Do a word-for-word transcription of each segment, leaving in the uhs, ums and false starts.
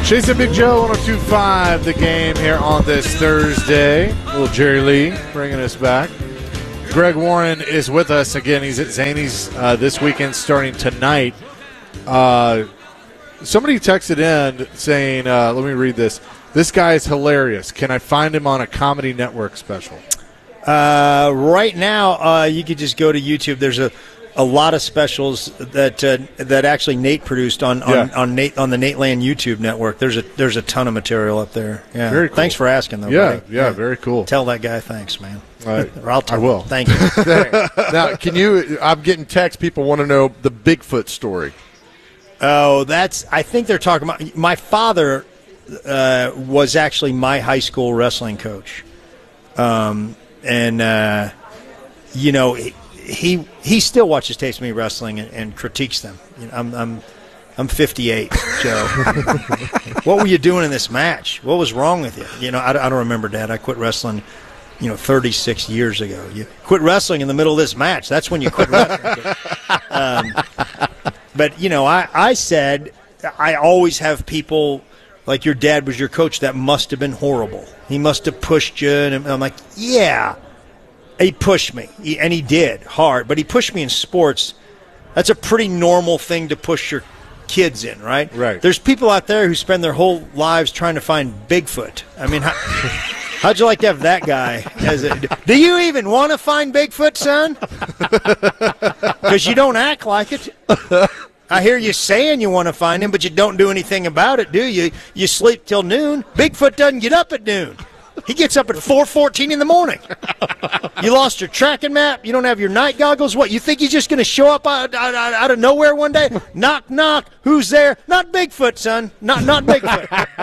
Chase and Big Joe, one oh two point five, the game here on this Thursday. Little Jerry Lee bringing us back. Greg Warren is with us again. He's at Zany's uh, this weekend starting tonight. Uh, somebody texted in saying, uh, let me read this. This guy is hilarious. Can I find him on a Comedy Network special? Uh, right now, uh, you could just go to YouTube. There's a, a lot of specials that uh, that actually Nate produced on on, Yeah. on Nate on the Nate Land YouTube network. There's a there's a ton of material up there. Yeah. Very cool. Thanks for asking, though. Yeah, buddy. yeah, very cool. Tell that guy thanks, man. Right. Or I'll tell I will. him. Thank you. Now, can you? I'm getting texts. People want to know the Bigfoot story. Oh, that's. I think they're talking about. My father uh, was actually my high school wrestling coach, um, and uh, you know he, he he still watches tapes of me wrestling and, and critiques them. You know, I'm I'm I'm fifty-eight, Joe. What were you doing in this match? What was wrong with you? You know, I, I don't remember, Dad. I quit wrestling, you know, thirty-six years ago. You quit wrestling in the middle of this match. That's when you quit wrestling. um, But, you know, I, I said I always have people, like your dad was your coach, that must have been horrible. He must have pushed you. And I'm like, yeah, he pushed me. He, and he did, hard. But he pushed me in sports. That's a pretty normal thing to push your kids in, right? Right. There's people out there who spend their whole lives trying to find Bigfoot. I mean, how, how'd you like to have that guy? As a, do you even want to find Bigfoot, son? Because you don't act like it. I hear you saying you want to find him, but you don't do anything about it, do you? You sleep till noon. Bigfoot doesn't get up at noon. He gets up at four fourteen in the morning. You lost your tracking map. You don't have your night goggles. What, you think he's just going to show up out, out, out of nowhere one day? Knock, knock. Who's there? Not Bigfoot, son. Not not Bigfoot.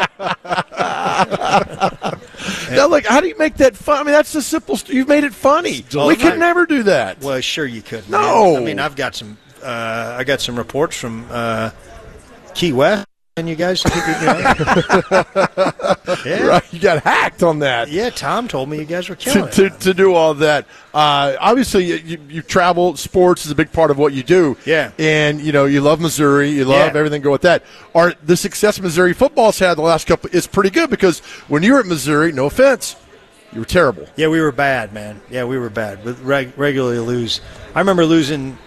Now, like, how do you make that fun? I mean, that's the simple. St- you've made it funny. Oh, we could right. never do that. Well, sure you could. No. Man. I mean, I've got some. Uh, I got some reports from uh, Key West, and you guys. You know. Yeah. Right, you got hacked on that. Yeah, Tom told me you guys were To, killing to, it. to do all that. Uh, obviously, you, you, you travel. Sports is a big part of what you do. Yeah. And, you know, you love Missouri. You love Yeah. everything go with that. Are, the success Missouri football's had the last couple is pretty good because when you were at Missouri, no offense, you were terrible. Yeah, we were bad, man. Yeah, we were bad. We reg- regularly lose. I remember losing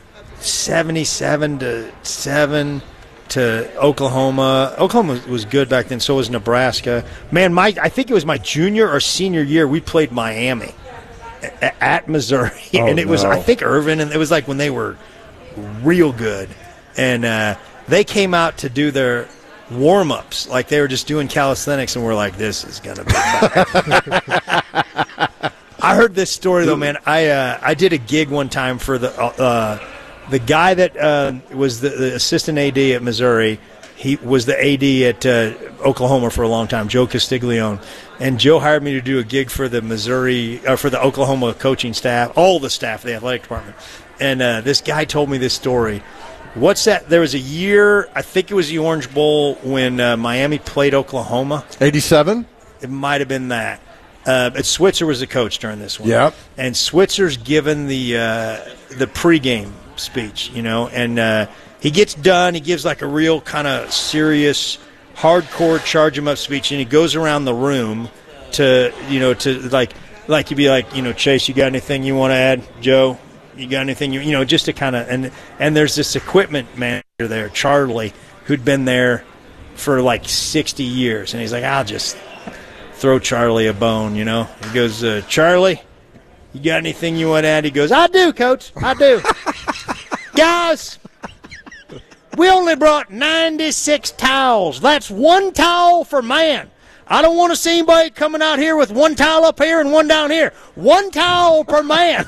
seventy-seven to seven to Oklahoma. Oklahoma was good back then. So was Nebraska. Man, my I think it was my junior or senior year. We played Miami a- at Missouri, Oh, and it was no. I think Irvin, and it was like when they were real good, and uh, they came out to do their warm-ups like they were just doing calisthenics, and we're like, this is gonna be bad. I heard this story though, man. I uh, I did a gig one time for the uh, the guy that uh, was the, the assistant A D at Missouri. He was the A D at uh, Oklahoma for a long time, Joe Castiglione. And Joe hired me to do a gig for the Missouri, uh, for the Oklahoma coaching staff, all the staff, the athletic department. And uh, this guy told me this story. What's that? There was a year, I think it was the Orange Bowl, when uh, Miami played Oklahoma. eighty-seven? It might have been that. Uh, but Switzer was the coach during this one. Yep. And Switzer's given the uh, the pregame speech, you know, and uh, he gets done. He gives like a real kind of serious, hardcore charge him up speech, and he goes around the room to, you know, to like, like you'd be like, you know, Chase, you got anything you want to add? Joe, you got anything you, you know, just to kind of, and and there's this equipment manager there, Charlie, who'd been there for like sixty years, and he's like, I'll just throw Charlie a bone, you know. He goes, uh, Charlie, you got anything you want to add? He goes, I do, Coach, I do. Guys, we only brought ninety-six towels. That's one towel for man. I don't want to see anybody coming out here with one towel up here and one down here. One towel per man.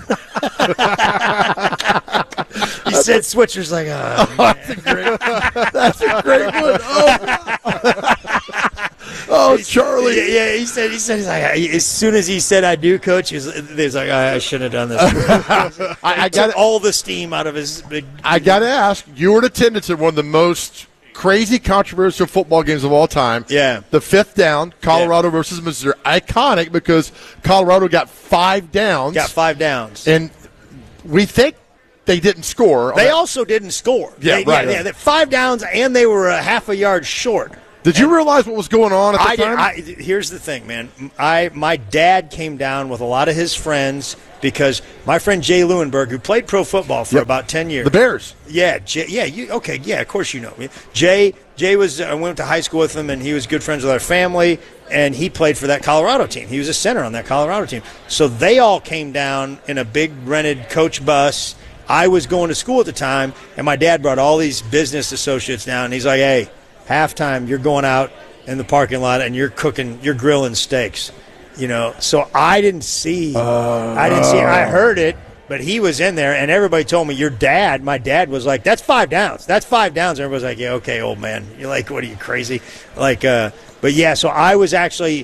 He said, Switcher's like, oh, Oh, that's a great, that's a great one. Oh, oh Charlie. Yeah, yeah, he said, he said, he's like, as soon as he said, I do, Coach, he was, he was like, I, I shouldn't have done this. I, I Took got all the steam out of his big. I got to ask, you were in attendance at one of the most crazy, controversial football games of all time. Yeah. The fifth down, Colorado yeah. versus Missouri. Iconic because Colorado got five downs. Got five downs. And we think they didn't score. They also didn't score. Yeah, they, right. Yeah, yeah, five downs, and they were a half a yard short. Did you realize what was going on at the I did, time? I, here's the thing, man. I my dad came down with a lot of his friends because my friend Jay Lewinberg, who played pro football for Yep. about ten years. The Bears. Yeah, Jay, yeah, you okay? Yeah, of course you know. Jay Jay was I went to high school with him, and he was good friends with our family, and he played for that Colorado team. He was a center on that Colorado team. So they all came down in a big rented coach bus. I was going to school at the time, and my dad brought all these business associates down, and he's like, "Hey, halftime, you're going out in the parking lot and you're cooking, you're grilling steaks." You know, so I didn't see, uh, I didn't see, I heard it, but he was in there, and everybody told me, your dad, my dad was like, that's five downs, that's five downs. And everybody's like, yeah, okay, old man. You're like, what are you, crazy? Like, uh, but yeah, so I was actually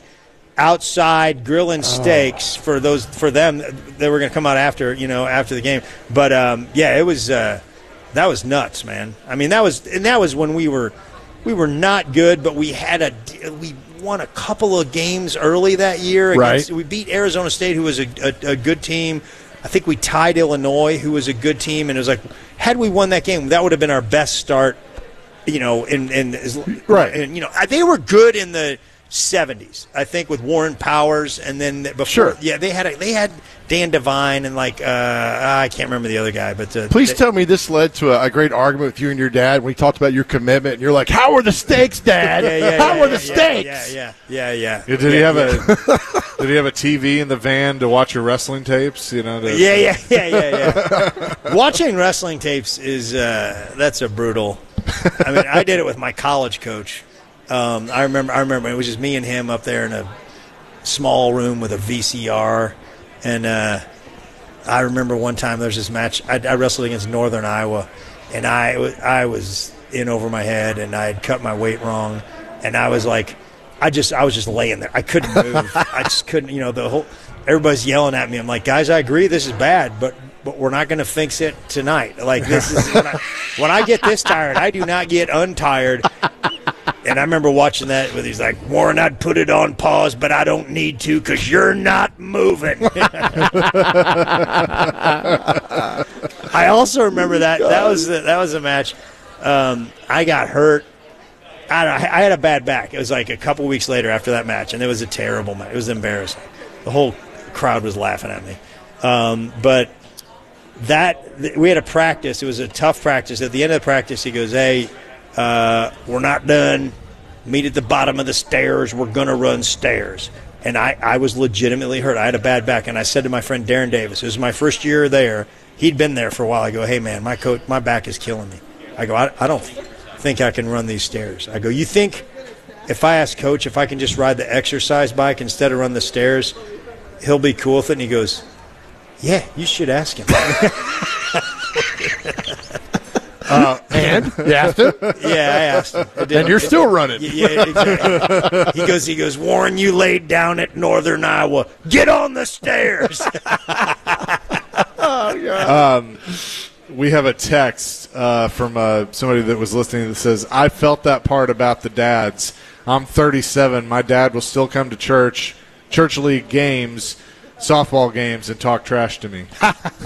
outside grilling steaks oh. for those, for them that were going to come out after, you know, after the game. But um, yeah, it was, uh, that was nuts, man. I mean, that was, and that was when we were, we were not good, but we had a, we won a couple of games early that year. Against, right. We beat Arizona State, who was a, a, a good team. I think we tied Illinois, who was a good team. And it was like, had we won that game, that would have been our best start, you know, in, in, right. And, you know, they were good in the seventies, I think, with Warren Powers. And then before, sure. yeah, they had, a, they had Dan Devine and like, uh, I can't remember the other guy, but uh, please they, tell me this led to a, a great argument with you and your dad when he talked about your commitment. And you're like, "How are the steaks, Dad? yeah, yeah, How yeah, are the yeah, steaks?" Yeah, yeah, yeah, yeah. Yeah, did yeah, he have yeah. a Did he have a T V in the van to watch your wrestling tapes? You know. To, yeah, yeah, yeah, yeah, yeah. Watching wrestling tapes is uh, that's a brutal. I mean, I did it with my college coach. Um, I remember. I remember it was just me and him up there in a small room with a V C R, and. Uh, I remember one time there was this match. I, I wrestled against Northern Iowa, and I, I was in over my head, and I had cut my weight wrong, and I was like, I just I was just laying there. I couldn't move. I just couldn't. You know, the whole everybody's yelling at me. I'm like, guys, I agree, this is bad, but but we're not going to fix it tonight. Like this is when I, when I get this tired, I do not get untired. And I remember watching that with he's like, Warren, I'd put it on pause, but I don't need to because you're not moving. I also remember that God. that was the, that was a match. Um, I got hurt. I, I had a bad back. It was like a couple weeks later after that match, and it was a terrible match. It was embarrassing. The whole crowd was laughing at me. Um, but that we had a practice. It was a tough practice. At the end of the practice, he goes, "Hey, Uh, we're not done. Meet at the bottom of the stairs. We're going to run stairs." And I, I was legitimately hurt. I had a bad back. And I said to my friend Darren Davis, it was my first year there. He'd been there for a while. I go, "Hey, man, my coach, my back is killing me." I go, I, I don't think I can run these stairs. I go, "You think if I ask Coach if I can just ride the exercise bike instead of run the stairs, he'll be cool with it?" And he goes, "Yeah, you should ask him." Uh, and you asked him? Yeah, I asked him. And you're still running. Yeah, exactly. He goes, he goes, "Warren, you laid down at Northern Iowa. Get on the stairs." Oh, God. Um, we have a text uh, from uh, somebody that was listening that says, "I felt that part about the dads. I'm thirty-seven. My dad will still come to church, church league games, softball games, and talk trash to me."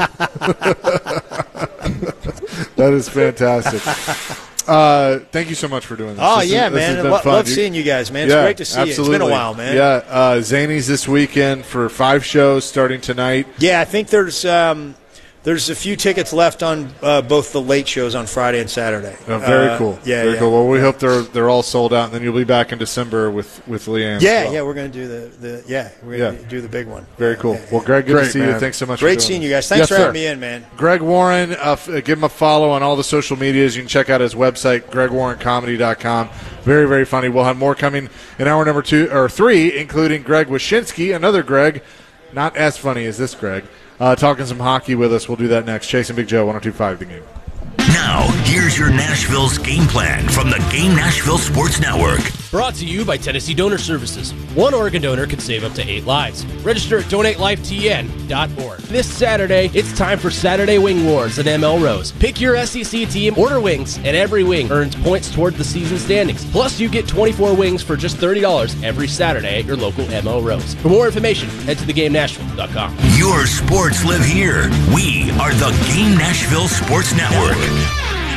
That is fantastic. Uh, thank you so much for doing this. Oh, this yeah, is, this man. has been Lo- fun. love You- seeing you guys, man. It's yeah, great to see absolutely. you. It's been a while, man. Yeah, uh, Zany's this weekend for five shows starting tonight. Yeah, I think there's um, there's a few tickets left on uh, both the late shows on Friday and Saturday. Oh, very uh, cool. Yeah, very yeah. cool. Well, we hope they're they're all sold out, and then you'll be back in December with with Leanne. as Yeah, well. yeah, we're going to do the, the yeah, we're going to Yeah. do the big one. Very Yeah, cool. yeah, Well, yeah. Greg, good Great, to see you. man. Thanks so much. Great for doing seeing this. you guys. Thanks Yes, for sir. having me in, man. Greg Warren, uh, f- give him a follow on all the social medias. You can check out his website, greg warren comedy dot com. Very, very funny. We'll have more coming in hour number two or three, including Greg Wyshynski, another Greg, not as funny as this Greg, uh, talking some hockey with us. We'll do that next. Chasing Big Joe, one oh two point five The Game. Now, here's your Nashville's game plan from the Game Nashville Sports Network. Brought to you by Tennessee Donor Services. One organ donor could save up to eight lives. Register at donate life T N dot org. This Saturday, it's time for Saturday Wing Wars at M L Rose. Pick your S E C team, order wings, and every wing earns points toward the season standings. Plus, you get twenty-four wings for just thirty dollars every Saturday at your local M L Rose. For more information, head to the game nashville dot com. Your sports live here. We are the Game Nashville Sports Network.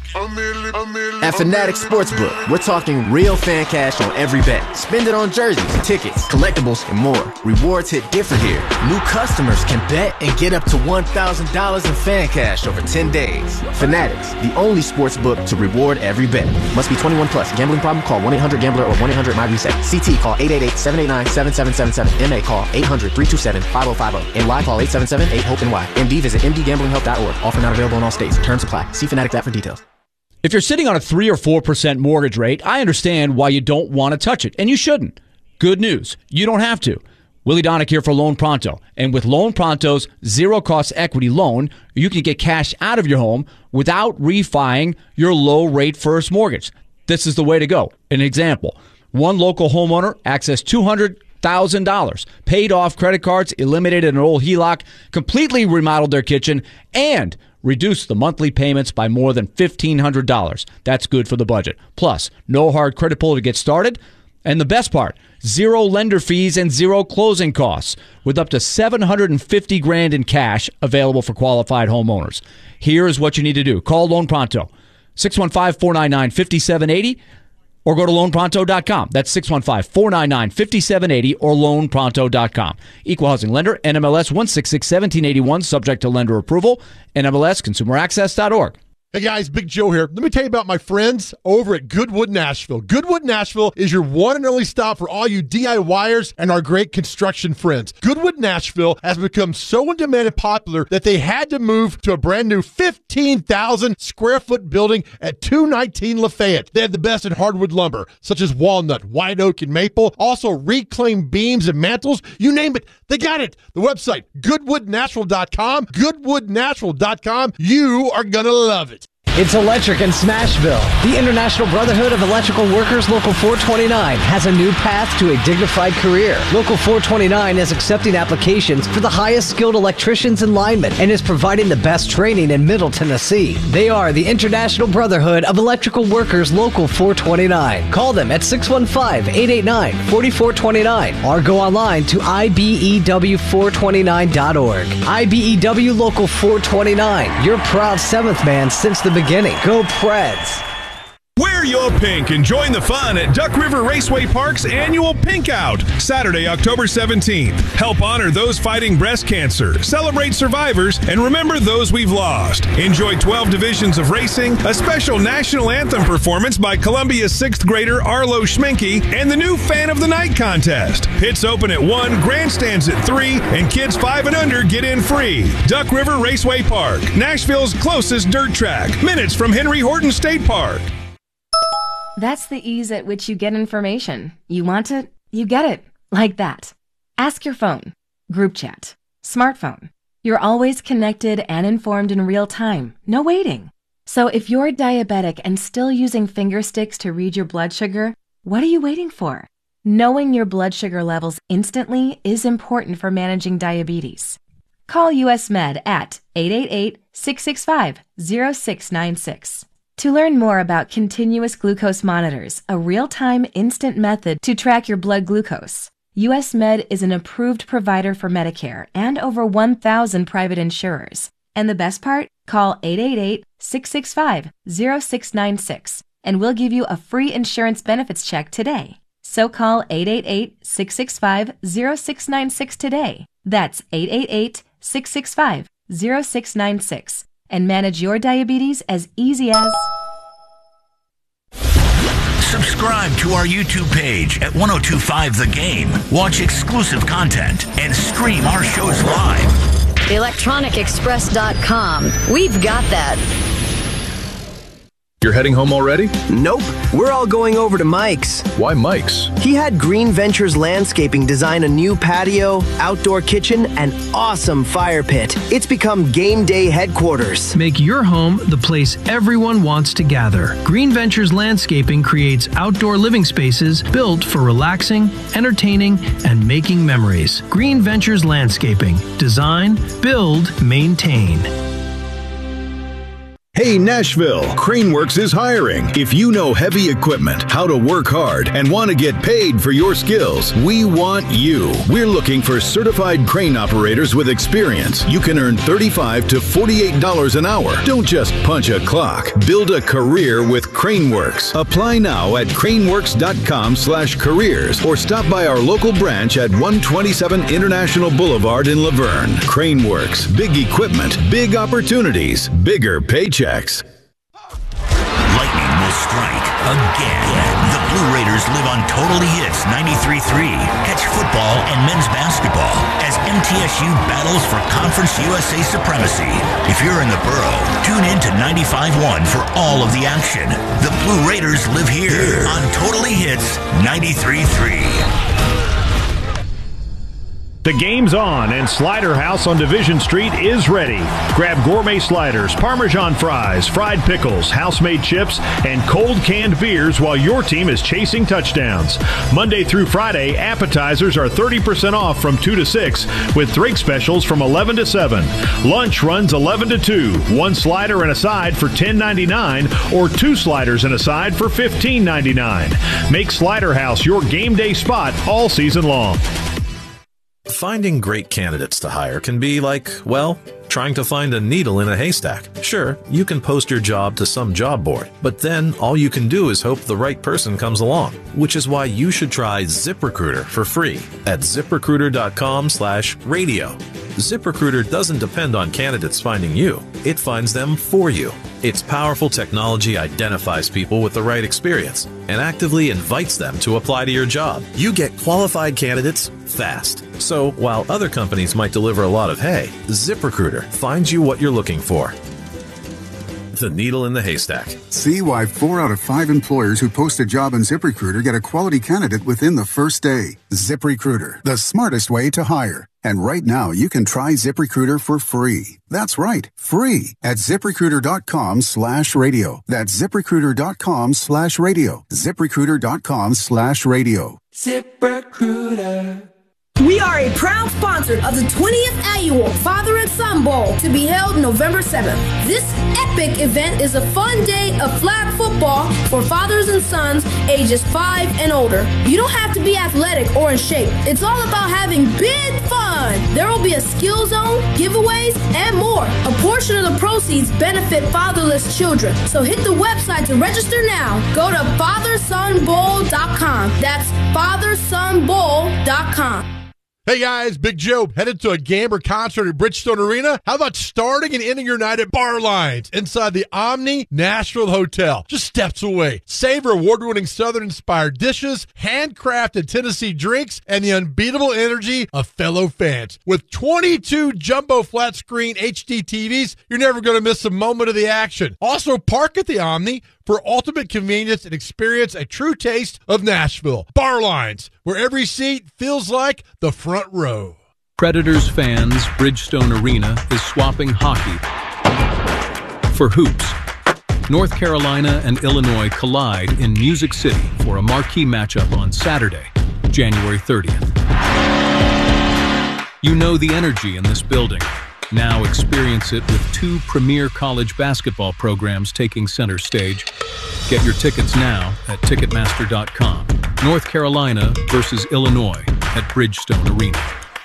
At Fanatics Sportsbook, we're talking real fan cash on every bet. Spend it on jerseys, tickets, collectibles, and more. Rewards hit different here. New customers can bet and get up to one thousand dollars in fan cash over ten days. Fanatics, the only sportsbook to reward every bet. Must be twenty-one plus. Gambling problem? Call one eight hundred gambler or one eight hundred my reset. C T call eight eight eight, seven eight nine, seven seven seven seven. M A call eight hundred, three two seven, five oh five oh. N Y call eight seven seven, eight hope N Y. M D visit m d gambling help dot org. Offer not available in all states. Terms apply. See Fanatics app for details. If you're sitting on a three or four percent mortgage rate, I understand why you don't want to touch it, and you shouldn't. Good news, you don't have to. Willie Donick here for Loan Pronto, and with Loan Pronto's zero-cost equity loan, you can get cash out of your home without refining your low-rate first mortgage. This is the way to go. An example, one local homeowner accessed two hundred thousand dollars, paid off credit cards, eliminated an old H E L O C, completely remodeled their kitchen, and reduce the monthly payments by more than fifteen hundred dollars. That's good for the budget. Plus, no hard credit pull to get started. And the best part, zero lender fees and zero closing costs, with up to seven hundred fifty grand in cash available for qualified homeowners. Here is what you need to do. Call Loan Pronto, six one five, four nine nine, five seven eight zero, or go to loan pronto dot com. That's six one five, four nine nine, five seven eight zero or loan pronto dot com. Equal housing lender, N M L S one six six, one seven eight one, subject to lender approval, N M L S consumer access dot org. Hey guys, Big Joe here. Let me tell you about my friends over at Goodwood Nashville. Goodwood Nashville is your one and only stop for all you DIYers and our great construction friends. Goodwood Nashville has become so in demand and popular that they had to move to a brand new fifteen thousand square foot building at two nineteen Lafayette. They have the best in hardwood lumber, such as walnut, white oak, and maple. Also reclaimed beams and mantles. You name it, they got it. The website, goodwood nashville dot com. goodwood nashville dot com. You are going to love it. It's electric in Smashville. The International Brotherhood of Electrical Workers Local four twenty-nine has a new path to a dignified career. Local four twenty-nine is accepting applications for the highest skilled electricians and linemen and is providing the best training in Middle Tennessee. They are the International Brotherhood of Electrical Workers Local four twenty-nine. Call them at six one five, eight eight nine, four four two nine or go online to I B E W four twenty-nine dot org. I B E W Local four twenty-nine, your proud seventh man since the beginning. Beginning. Go Preds. Wear your pink and join the fun at Duck River Raceway Park's annual Pink Out, Saturday, October seventeenth. Help honor those fighting breast cancer, celebrate survivors, and remember those we've lost. Enjoy twelve divisions of racing, a special national anthem performance by Columbia's sixth grader Arlo Schminke, and the new Fan of the Night contest. Pits open at one, grandstands at three, and kids five and under get in free. Duck River Raceway Park, Nashville's closest dirt track, minutes from Henry Horton State Park. That's the ease at which you get information. You want it, you get it. Like that. Ask your phone. Group chat. Smartphone. You're always connected and informed in real time. No waiting. So if you're diabetic and still using finger sticks to read your blood sugar, what are you waiting for? Knowing your blood sugar levels instantly is important for managing diabetes. Call U S Med at eight eight eight, six six five, zero six nine six. To learn more about continuous glucose monitors, a real-time instant method to track your blood glucose, U S Med is an approved provider for Medicare and over one thousand private insurers. And the best part? Call eight eight eight, six six five, zero six nine six and we'll give you a free insurance benefits check today. So call eight eight eight, six six five, zero six nine six today. That's eight eight eight, six six five, zero six nine six. And manage your diabetes as easy as... Subscribe to our YouTube page at ten twenty-five The Game. Watch exclusive content and stream our shows live. electronic express dot com. We've got that. You're heading home already? Nope. We're all going over to Mike's. Why Mike's? He had Green Ventures Landscaping design a new patio, outdoor kitchen, and awesome fire pit. It's become game day headquarters. Make your home the place everyone wants to gather. Green Ventures Landscaping creates outdoor living spaces built for relaxing, entertaining, and making memories. Green Ventures Landscaping. Design, build, maintain. Hey Nashville, Craneworks is hiring. If you know heavy equipment, how to work hard, and want to get paid for your skills, we want you. We're looking for certified crane operators with experience. You can earn thirty-five to forty-eight dollars an hour. Don't just punch a clock. Build a career with Craneworks. Apply now at craneworks.com slash careers or stop by our local branch at one twenty-seven International Boulevard in Laverne. Craneworks. Big equipment, big opportunities, bigger paychecks. Lightning will strike again. The Blue Raiders live on Totally Hits ninety-three point three. Catch football and men's basketball as M T S U battles for Conference U S A supremacy. If you're in the borough, tune in to ninety-five point one for all of the action. The Blue Raiders live here on Totally Hits ninety-three point three. The game's on, and Slider House on Division Street is ready. Grab gourmet sliders, Parmesan fries, fried pickles, house-made chips, and cold canned beers while your team is chasing touchdowns. Monday through Friday, appetizers are thirty percent off from two to six, with drink specials from eleven to seven. Lunch runs eleven to two. One slider and a side for ten ninety-nine, or two sliders and a side for fifteen ninety-nine. Make Slider House your game day spot all season long. Finding great candidates to hire can be like, well, trying to find a needle in a haystack. Sure, you can post your job to some job board, but then all you can do is hope the right person comes along, which is why you should try ZipRecruiter for free at ZipRecruiter.com slash radio. ZipRecruiter doesn't depend on candidates finding you. It finds them for you. Its powerful technology identifies people with the right experience and actively invites them to apply to your job. You get qualified candidates fast. So while other companies might deliver a lot of hay, ZipRecruiter finds you what you're looking for. The needle in the haystack. See why four out of five employers who post a job on ZipRecruiter get a quality candidate within the first day. ZipRecruiter, the smartest way to hire. And right now, you can try ZipRecruiter for free. That's right, free at ZipRecruiter.com slash radio. That's ZipRecruiter.com slash radio. ZipRecruiter.com slash radio. ZipRecruiter. We are a proud sponsor of the twentieth Annual Father and Son Bowl to be held November seventh. This epic event is a fun day of flag football for fathers and sons ages five and older. You don't have to be athletic or in shape. It's all about having big fun. There will be a skill zone, giveaways, and more. A portion of the proceeds benefit fatherless children. So hit the website to register now. Go to father son bowl dot com. That's father son bowl dot com. Hey guys, Big Joe, headed to a game or concert at Bridgestone Arena? How about starting and ending your night at Bar Lines inside the Omni Nashville Hotel, just steps away? Savor award-winning Southern-inspired dishes, handcrafted Tennessee drinks, and the unbeatable energy of fellow fans. With twenty-two jumbo flat-screen H D T Vs, you're never going to miss a moment of the action. Also, park at the Omni for ultimate convenience and experience a true taste of Nashville. Bar Lines, where every seat feels like the front row. Predators fans, Bridgestone Arena is swapping hockey for hoops. North Carolina and Illinois collide in Music City for a marquee matchup on Saturday, January thirtieth. You know the energy in this building. Now experience it with two premier college basketball programs taking center stage. Get your tickets now at Ticketmaster dot com. North Carolina versus Illinois at Bridgestone Arena.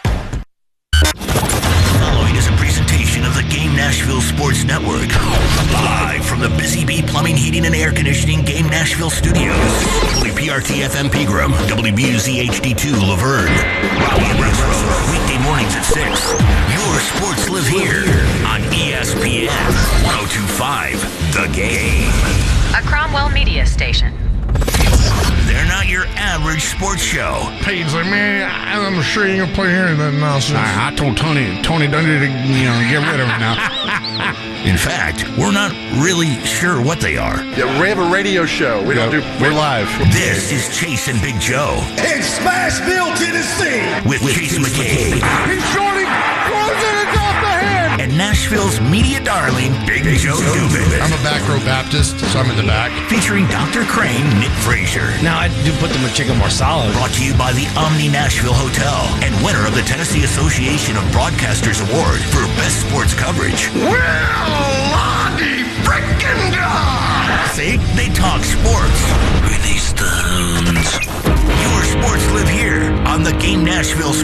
Following is a presentation of the Game Nashville Sports Network. Live from the Busy Bee Plumbing, Heating, and Air Conditioning Game Nashville Studios. W P R T F M Pegram, W B U Z H D two Laverne. Robbie and Rose Road, weekday mornings at six. Your sports live here on E S P N one oh two point five The Game. A Cromwell Media Station. They're not your average sports show. Peyton's like, man, I'm sure you ain't gonna play here and nothing else. I, I told Tony, Tony Dundee to, you know, get rid of it now. In fact, we're not really sure what they are. Yeah, we have a radio show. We yeah, don't do. We're live. This is Chase and Big Joe in Smashville, Tennessee, with, with Chase McCabe. He's shorting, closing it off the head. And Nashville's media darling, Big, Big Joe Dubin. I'm a back row Baptist, so I'm in the back. Featuring Doctor Crane, Nick Frazier. Now I do put the chicken more solid. Brought to you by the Omni Nashville Hotel and winner of the Tennessee Association of Broadcasters Award for Best Sports Coverage. Well, Lonnie Frick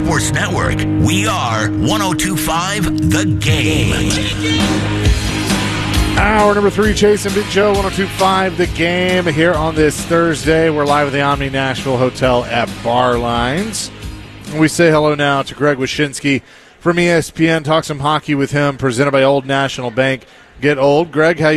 Sports Network. We are one oh two point five The Game. Hour number three, Chase and Big Joe, one oh two point five The Game here on this Thursday. We're live at the Omni Nashville Hotel at Bar Lines. We say hello now to Greg Wyshynski from E S P N. Talk some hockey with him, presented by Old National Bank. Get old. Greg, how you